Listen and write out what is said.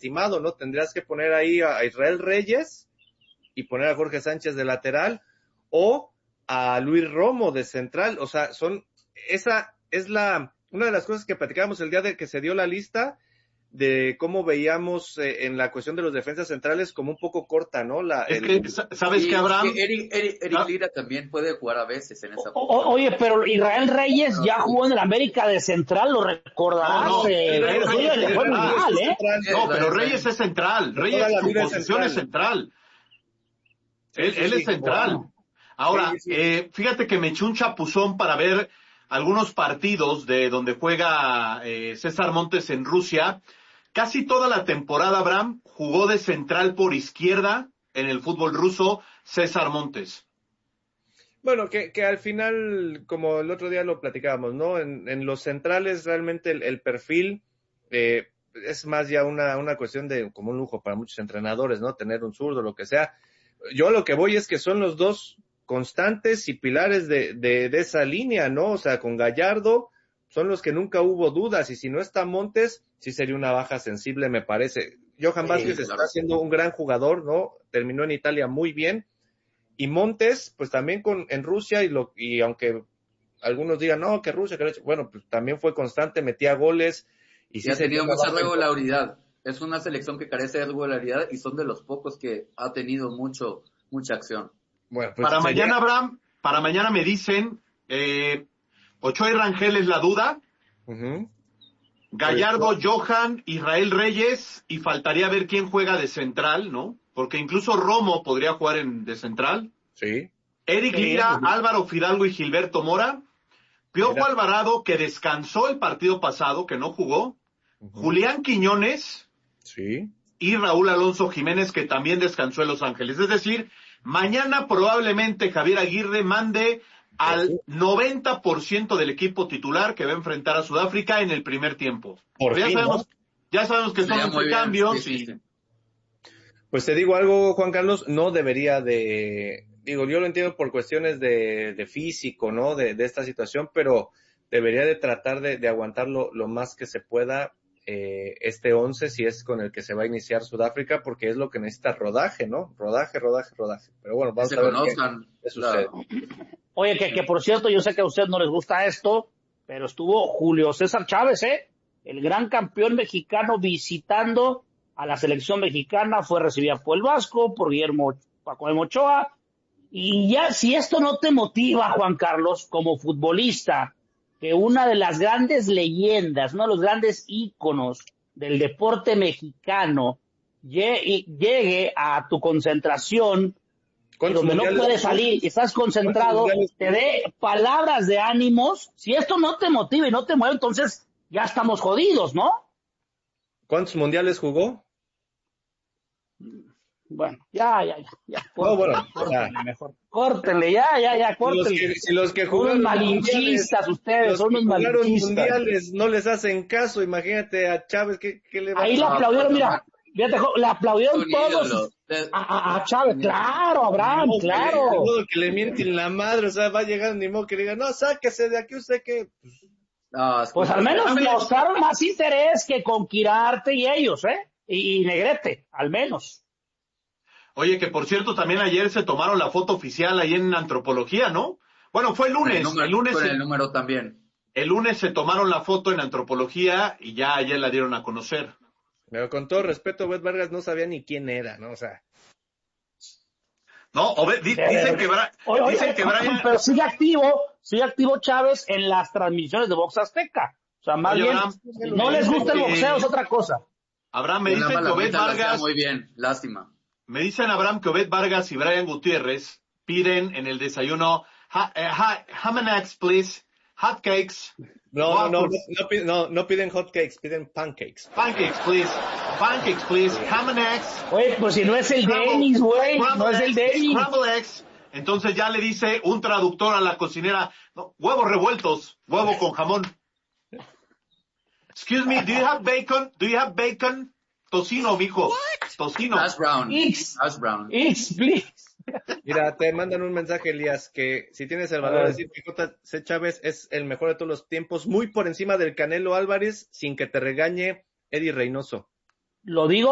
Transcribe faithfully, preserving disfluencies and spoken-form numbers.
lastimado, ¿no? Tendrías que poner ahí a Israel Reyes y poner a Jorge Sánchez de lateral o a Luis Romo de central. O sea, son, esa es la, una de las cosas que platicábamos el día de que se dio la lista de cómo veíamos eh, en la cuestión de los defensas centrales como un poco corta, ¿no? La, es el... que, ¿sabes sí, qué, Abraham? Es que Eric, Eric, Eric ¿Ah? Lira también puede jugar a veces en esa o, o, Oye, pero Israel Reyes no, ya sí. jugó en el América de central, lo recordarás. No, no, eh, Reyes, Reyes, le fue muy mal, ¿eh? No, pero Reyes es central. Reyes, su posición es central. Sí, él, sí, él sí, es central. Bueno. Ahora, sí, sí. Eh, fíjate que me eché un chapuzón para ver algunos partidos de donde juega eh, César Montes en Rusia. Casi toda la temporada, Abraham, jugó de central por izquierda en el fútbol ruso César Montes. Bueno, que, que al final, como el otro día lo platicábamos, ¿no? En, en los centrales realmente el, el perfil eh, es más ya una, una cuestión de como un lujo para muchos entrenadores, ¿no? Tener un zurdo, lo que sea. Yo lo que voy es que son los dos constantes y pilares de, de, de esa línea, ¿no? O sea, con Gallardo son los que nunca hubo dudas, y si no está Montes, sí sería una baja sensible, me parece. Johan Vázquez sí, claro. Está siendo un gran jugador, ¿no? Terminó en Italia muy bien, y Montes, pues también con en Rusia, y lo y aunque algunos digan, no, que Rusia, que bueno, pues también fue constante, metía goles, y, y sí ha tenido mucha regularidad. Es una selección que carece de regularidad, y son de los pocos que ha tenido mucho, mucha acción. Bueno, pues para sería... mañana, Abraham, para mañana me dicen, eh, Ochoa y Rangel es la duda, uh-huh. Gallardo, pues, Johan, Israel Reyes, y faltaría ver quién juega de central, ¿no? Porque incluso Romo podría jugar en, de central. Sí. Eric Lira, sí. Álvaro Fidalgo y Gilberto Mora. Piojo Mira. Alvarado, que descansó el partido pasado, que no jugó. Uh-huh. Julián Quiñones. Sí. Y Raúl Alonso Jiménez, que también descansó en Los Ángeles. Es decir, mañana probablemente Javier Aguirre mande al noventa por ciento del equipo titular que va a enfrentar a Sudáfrica en el primer tiempo. Por ya, fin, sabemos, ¿no? ya sabemos que son entre cambios. Sí, sí, sí. Pues te digo algo, Juan Carlos, no debería de... Digo, yo lo entiendo por cuestiones de, de físico, ¿no? De, de esta situación, pero debería de tratar de, de aguantarlo lo más que se pueda eh, este once, si es con el que se va a iniciar Sudáfrica, porque es lo que necesita rodaje, ¿no? Rodaje, rodaje, rodaje. Pero bueno, vamos se a ver conozcan, qué, qué sucede. Claro. Oye, que, que por cierto, yo sé que a usted no les gusta esto, pero estuvo Julio César Chávez, ¿eh? El gran campeón mexicano visitando a la selección mexicana, fue recibida por el Vasco, por Guillermo Paco de Ochoa, y ya, si esto no te motiva, Juan Carlos, como futbolista, que una de las grandes leyendas, uno de los grandes íconos del deporte mexicano, llegue, llegue a tu concentración, donde no puedes salir y estás concentrado, te dé palabras de ánimos, si esto no te motiva y no te mueve, entonces ya estamos jodidos, ¿no? ¿Cuántos mundiales jugó? Bueno, ya, ya, ya, ya. Córtenle, no, bueno, córtenle ya. mejor. Córtenle, ya, ya, ya, córtenle. Si los que, si los que jugaron son malinchistas ustedes, son unos malinchistas. mundiales no les hacen caso, imagínate a Chávez, ¿qué, qué le va Ahí a le aplaudieron, mira, fíjate, le aplaudieron todos a, a, a Chávez, claro, Abraham, no, claro. De modo que le mienten la madre, o sea, va a llegar ni modo que le diga, no, sáquese de aquí usted que... No, pues al menos mostraron más interés que con Quirarte y ellos, ¿eh? Y, y Negrete, al menos. Oye, que por cierto, también ayer se tomaron la foto oficial ahí en Antropología, ¿no? Bueno, fue el lunes. El, número, el lunes. Con el, el número también. El lunes se tomaron la foto en Antropología y ya ayer la dieron a conocer. Pero con todo respeto, Obed Vargas no sabía ni quién era, ¿no? O sea. No, Obed, di, dicen que, Bra, oye, dicen oye, que Brian... Pero sigue activo, sigue activo Chávez en las transmisiones de Box Azteca. O sea, más oye, bien, Abraham, no les gusta el boxeo, es otra cosa. Abraham, me dicen que Obed Vargas... Muy bien, lástima. Me dicen, Abraham, que Obed Vargas y Brian Gutiérrez piden en el desayuno ha, eh, ha, ham and eggs, please, hot cakes. No, no, no, no, piden, no, no piden hot cakes, piden pancakes. Pancakes, please. Pancakes, please. Ham and eggs. Oye, pues si no es el Dennis, güey, no es el Dennis. Scramble eggs. Entonces ya le dice un traductor a la cocinera, no, huevos revueltos, huevo con jamón. Excuse me, do you have bacon? Do you have bacon? Tocino, mijo. Tocino. Hash brown. X. Hash brown. X, please. Mira, te mandan un mensaje, Elías, que si tienes el valor de decir que J C Chávez es el mejor de todos los tiempos, muy por encima del Canelo Álvarez, sin que te regañe Eddie Reynoso. Lo digo